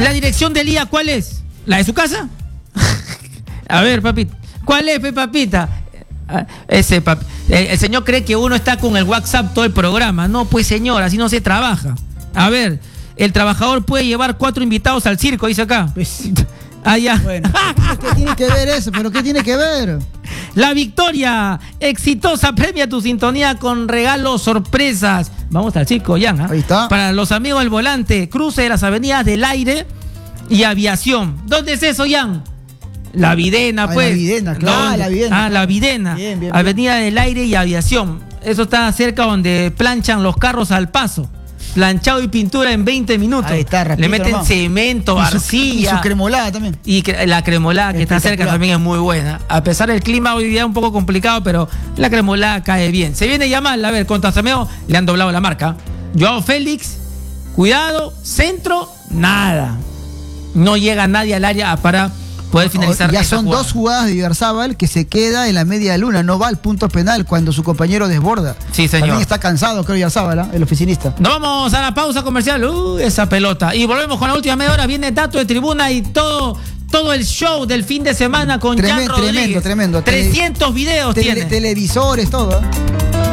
¿La dirección del IA cuál es? ¿La de su casa? A ver, papita. ¿Cuál es, papita? El señor cree que uno está con el WhatsApp todo el programa. No, pues señor, así no se trabaja. A ver, el trabajador puede llevar 4 invitados al circo, dice acá. Pues, ya. bueno, ¿qué tiene que ver eso? ¿Pero qué tiene que ver? La victoria exitosa premia tu sintonía con regalos sorpresas. Vamos al circo, Jan. Ahí está. Para los amigos del volante, cruce de las avenidas del Aire y Aviación. ¿Dónde es eso, Jan? La Videna, pues. La Videna, claro. La Videna. La Videna. Bien. Avenida del Aire y Aviación. Eso está cerca donde planchan los carros al paso. Planchado y pintura en 20 minutos. Ahí está, rapidito, le meten hermano. Cemento, arcilla. Y su cremolada también. Y la cremolada que está cerca también es muy buena. A pesar del clima hoy día es un poco complicado, pero la cremolada cae bien. Se viene Yamal, a ver, contra Sameo le han doblado la marca. Joao Félix, cuidado, centro, nada. No llega nadie al área para poder finalizar. Ya son jugada. 2 jugadas de Ibarzábal que se queda en la media luna, no va al punto penal cuando su compañero desborda. Sí, señor. También está cansado, creo, Ibarzábal, el oficinista. Nos vamos a la pausa comercial. Esa pelota. Y volvemos con la última media hora. Viene dato de tribuna y todo el show del fin de semana con Jan Rodríguez. Tremendo. 300 videos tiene. Televisores, todo.